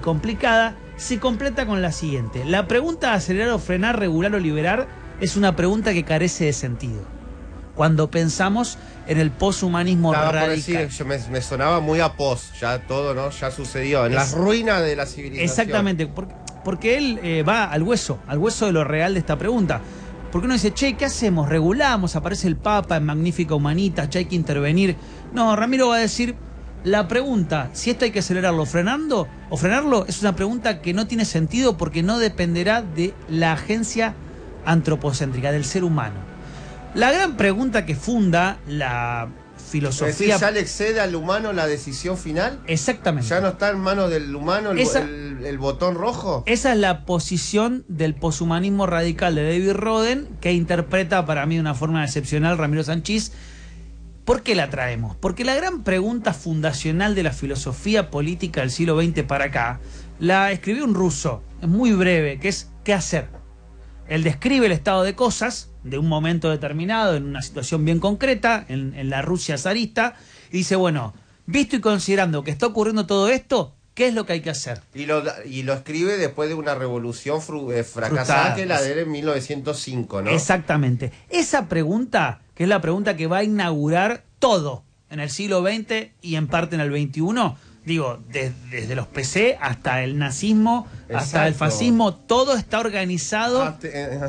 complicada, se completa con la siguiente. La pregunta acelerar o frenar, regular o liberar es una pregunta que carece de sentido. Cuando pensamos en el poshumanismo radical. Decir, me sonaba muy a pos, ya todo, ¿no? Ya sucedió, en las ruinas de la civilización. Exactamente, porque él va al hueso de lo real de esta pregunta. Porque uno dice, che, ¿qué hacemos? ¿Regulamos? Aparece el Papa en Magnífica Humanitas, ya hay que intervenir. No, Ramiro va a decir, la pregunta, si esto hay que acelerarlo o frenarlo, es una pregunta que no tiene sentido porque no dependerá de la agencia antropocéntrica, del ser humano. La gran pregunta que funda la filosofía... Es decir, ¿ya le excede al humano la decisión final? Exactamente. ¿Ya no está en manos del humano el botón rojo? Esa es la posición del poshumanismo radical de David Roden, que interpreta para mí de una forma excepcional Ramiro Sanchís. ¿Por qué la traemos? Porque la gran pregunta fundacional de la filosofía política del siglo XX para acá la escribió un ruso, es muy breve, que es ¿qué hacer? Él describe el estado de cosas de un momento determinado, en una situación bien concreta, en la Rusia zarista, y dice, bueno, visto y considerando que está ocurriendo todo esto, ¿qué es lo que hay que hacer? Y lo escribe después de una revolución fracasada que la de él en 1905, ¿no? Exactamente. Esa pregunta, que es la pregunta que va a inaugurar todo en el siglo XX y en parte en el XXI, digo, desde los PC hasta el nazismo, hasta el fascismo, todo está organizado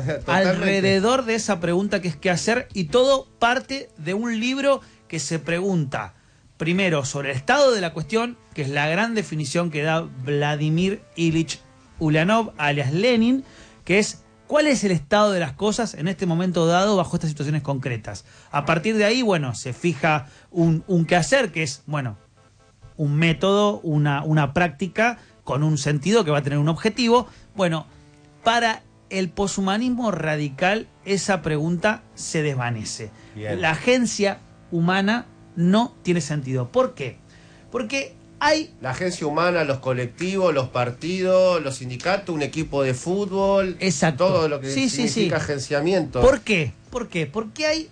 alrededor de esa pregunta que es qué hacer, y todo parte de un libro que se pregunta primero sobre el estado de la cuestión, que es la gran definición que da Vladimir Ilich Ulyanov, alias Lenin, que es cuál es el estado de las cosas en este momento dado bajo estas situaciones concretas. A partir de ahí, bueno, se fija un qué hacer, que es, bueno, un método, una práctica con un sentido que va a tener un objetivo. Bueno, para el poshumanismo radical esa pregunta se desvanece. Bien. La agencia humana no tiene sentido. ¿Por qué? Porque hay... La agencia humana, los colectivos, los partidos, los sindicatos, un equipo de fútbol. Exacto. Todo lo que significa agenciamiento. ¿Por qué? ¿Por qué? Porque hay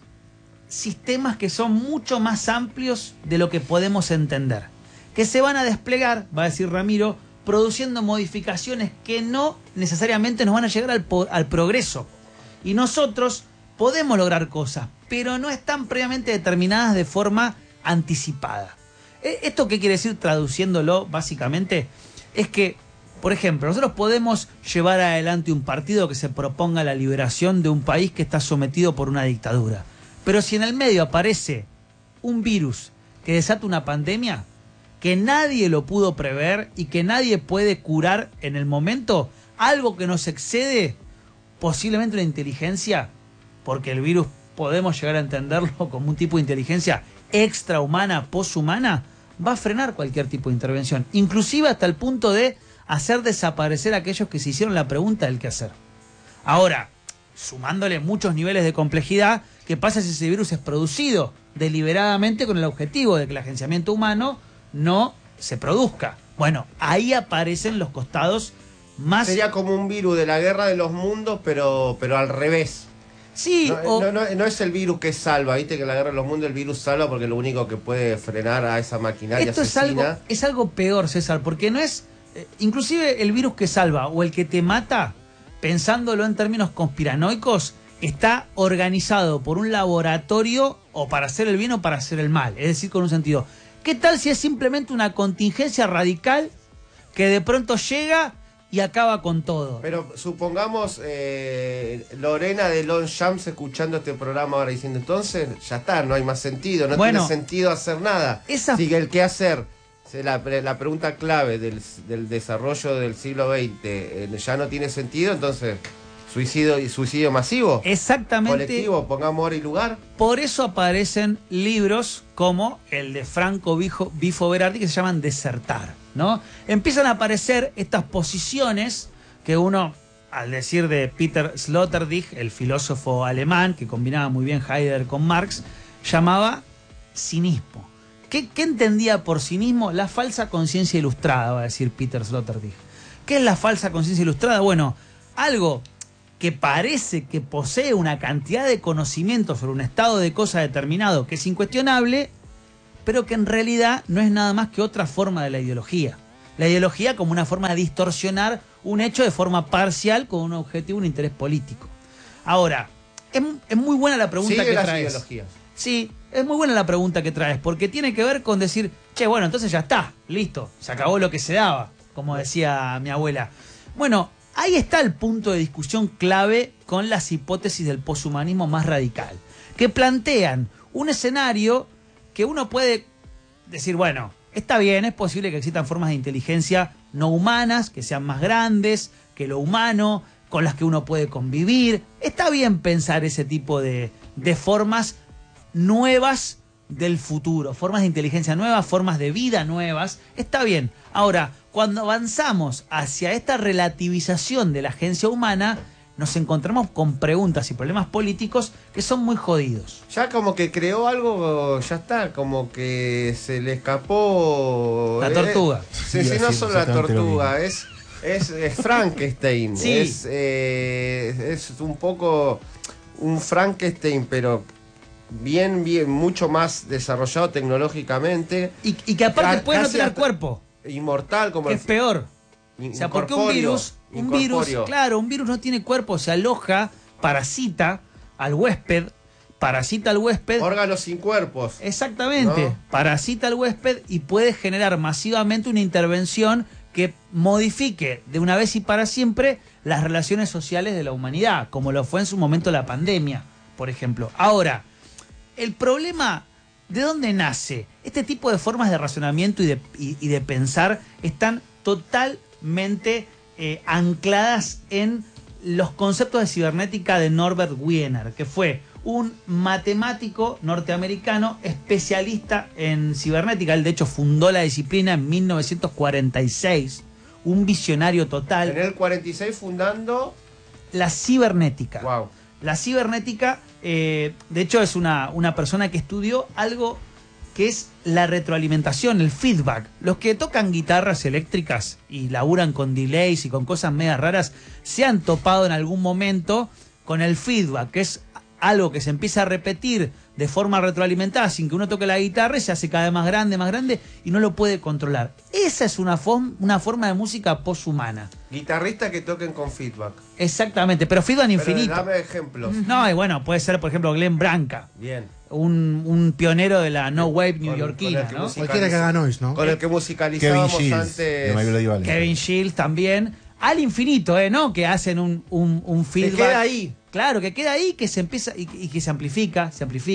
sistemas que son mucho más amplios de lo que podemos entender, que se van a desplegar, va a decir Ramiro, produciendo modificaciones que no necesariamente nos van a llegar al progreso. Y nosotros podemos lograr cosas, pero no están previamente determinadas de forma anticipada. ¿Esto qué quiere decir traduciéndolo básicamente? Es que, por ejemplo, nosotros podemos llevar adelante un partido que se proponga la liberación de un país que está sometido por una dictadura. Pero si en el medio aparece un virus que desata una pandemia que nadie lo pudo prever y que nadie puede curar en el momento, algo que nos excede posiblemente la inteligencia, porque el virus podemos llegar a entenderlo como un tipo de inteligencia extrahumana, poshumana, va a frenar cualquier tipo de intervención, inclusive hasta el punto de hacer desaparecer a aquellos que se hicieron la pregunta del qué hacer. Ahora, sumándole muchos niveles de complejidad, ¿qué pasa si ese virus es producido deliberadamente con el objetivo de que el agenciamiento humano no se produzca? Bueno, ahí aparecen los costados más... Sería como un virus de la guerra de los mundos, pero al revés. Sí, no es el virus que salva, viste que en la guerra de los mundos el virus salva porque es lo único que puede frenar a esa maquinaria asesina. Es algo peor, César, porque no es... inclusive el virus que salva o el que te mata, pensándolo en términos conspiranoicos, está organizado por un laboratorio o para hacer el bien o para hacer el mal, es decir, con un sentido. ¿Qué tal si es simplemente una contingencia radical que de pronto llega y acaba con todo? Pero supongamos Lorena de Longchamps escuchando este programa ahora diciendo, entonces ya está, no hay más sentido, no tiene sentido hacer nada. Sigue el qué hacer. La pregunta clave del desarrollo del siglo XX ya no tiene sentido, entonces suicidio masivo. Exactamente. Colectivo, pongamos hora y lugar. Por eso aparecen libros como el de Franco Bifo Berardi que se llaman Desertar, ¿no? Empiezan a aparecer estas posiciones que uno, al decir de Peter Sloterdijk, el filósofo alemán que combinaba muy bien Heidegger con Marx, llamaba cinismo. ¿Qué entendía por cinismo? La falsa conciencia ilustrada, va a decir Peter Sloterdijk. ¿Qué es la falsa conciencia ilustrada? Bueno, algo que parece que posee una cantidad de conocimiento sobre un estado de cosas determinado que es incuestionable, pero que en realidad no es nada más que otra forma de la ideología. la ideología como una forma de distorsionar un hecho de forma parcial con un objetivo, un interés político. Ahora, es muy buena la pregunta que traes. Ideologías. Sí, es muy buena la pregunta que traes, porque tiene que ver con decir, che, bueno, entonces ya está, listo, se acabó lo que se daba, como decía mi abuela. Bueno, ahí está el punto de discusión clave con las hipótesis del poshumanismo más radical, que plantean un escenario que uno puede decir, bueno, está bien, es posible que existan formas de inteligencia no humanas, que sean más grandes que lo humano, con las que uno puede convivir. Está bien pensar ese tipo de formas nuevas del futuro, formas de inteligencia nuevas, formas de vida nuevas. Está bien. Ahora, cuando avanzamos hacia esta relativización de la agencia humana, nos encontramos con preguntas y problemas políticos que son muy jodidos. Ya como que creó algo, ya está, como que se le escapó... La tortuga. Sí, no solo la tortuga, es Frankenstein. Sí. Es un poco un Frankenstein, pero bien, mucho más desarrollado tecnológicamente. Y que aparte puede no tener cuerpo. Inmortal, como... Que es peor. O sea, porque un virus, claro, un virus no tiene cuerpo, se aloja, parasita al huésped, órganos sin cuerpos. Exactamente, ¿no? Parasita al huésped y puede generar masivamente una intervención que modifique de una vez y para siempre las relaciones sociales de la humanidad, como lo fue en su momento la pandemia, por ejemplo. Ahora, el problema, ¿de dónde nace? Este tipo de formas de razonamiento y de pensar están totalmente ancladas en los conceptos de cibernética de Norbert Wiener, que fue un matemático norteamericano especialista en cibernética. Él de hecho fundó la disciplina en 1946, un visionario total. En el 46 fundando la cibernética. Wow. La cibernética, de hecho, es una persona que estudió algo que es la retroalimentación, el feedback. Los que tocan guitarras eléctricas y laburan con delays y con cosas medias raras, se han topado en algún momento con el feedback, que es algo que se empieza a repetir de forma retroalimentada sin que uno toque la guitarra y se hace cada vez más grande y no lo puede controlar. Esa es una forma de música poshumana. Guitarristas que toquen con feedback. Exactamente, pero feedback infinito. Dame ejemplos. No, y bueno, puede ser, por ejemplo, Glenn Branca. Bien. Un pionero de la no wave neoyorquina, ¿no? Cualquiera que haga noise, ¿no? Con el que musicalizábamos antes. Kevin Shields también. Al infinito, ¿no? Que hacen un feedback. Que queda ahí. Claro, que queda ahí, que se empieza y que se amplifica.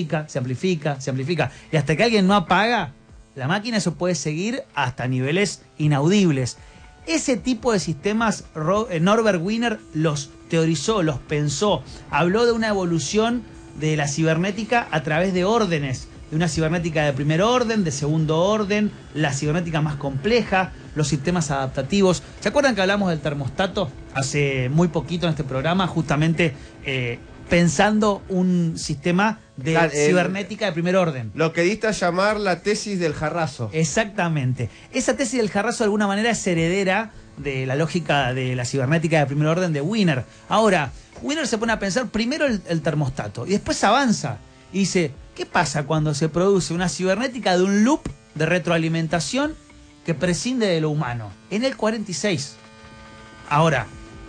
Y hasta que alguien no apaga la máquina, eso puede seguir hasta niveles inaudibles. Ese tipo de sistemas Norbert Wiener los teorizó, los pensó. Habló de una evolución de la cibernética a través de órdenes. De una cibernética de primer orden, de segundo orden, la cibernética más compleja, los sistemas adaptativos. ¿Se acuerdan que hablamos del termostato hace muy poquito en este programa? Justamente pensando un sistema de cibernética de primer orden. Lo que diste a llamar la tesis del jarrazo. Exactamente. Esa tesis del jarrazo de alguna manera es heredera de la lógica de la cibernética de primer orden de Wiener. Ahora, Wiener se pone a pensar primero el termostato y después avanza y dice, ¿qué pasa cuando se produce una cibernética de un loop de retroalimentación que prescinde de lo humano? En el 46. Ahora,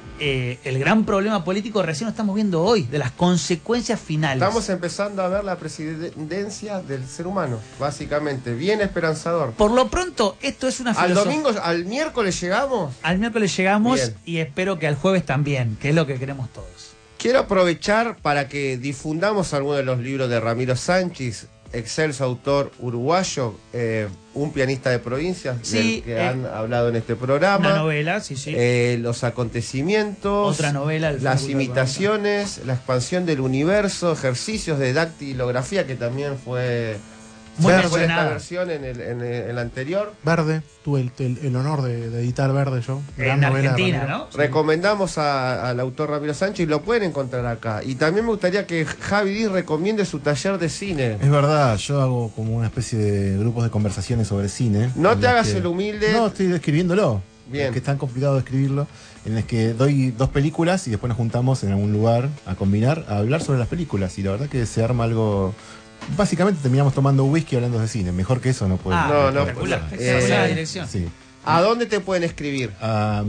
el gran problema político recién lo estamos viendo hoy, de las consecuencias finales. Estamos empezando a ver la presidencia del ser humano, básicamente. Bien esperanzador. Por lo pronto, esto es una filosofía. ¿Al miércoles llegamos? Al miércoles llegamos. Bien. Y espero que al jueves también, que es lo que queremos todos. Quiero aprovechar para que difundamos algunos de los libros de Ramiro Sánchez, excelso autor uruguayo, un pianista de provincia, sí, del que han hablado en este programa. Una novela, sí. Los acontecimios, otra novela, las imitaciones, la expansión del universo, ejercicios de dactilografía, que también fue muy esta versión en el anterior. Verde, tuve el honor de editar Verde yo. En Argentina, ¿no? Recomendamos al autor Ramiro Sánchez y lo pueden encontrar acá. Y también me gustaría que Javi Díaz recomiende su taller de cine. Es verdad, yo hago como una especie de grupos de conversaciones sobre cine. No te hagas el humilde. No, estoy describiéndolo. Bien. Es que es tan complicado describirlo. En el que doy 2 películas y después nos juntamos en algún lugar a combinar, a hablar sobre las películas. Y la verdad que se arma algo... Básicamente terminamos tomando whisky hablando de cine. Mejor que eso no puede. No. Espectacular dirección. Sí. ¿A dónde te pueden escribir?